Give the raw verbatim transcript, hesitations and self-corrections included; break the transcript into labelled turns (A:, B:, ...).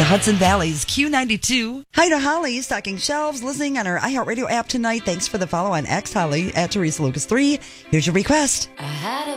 A: the Hudson Valley's Q ninety-two. Hi to Holly, stocking shelves, listening on our iHeartRadio app tonight. Thanks for the follow on X, Holly, at Teresa Lucas three. Here's your request.
B: I had a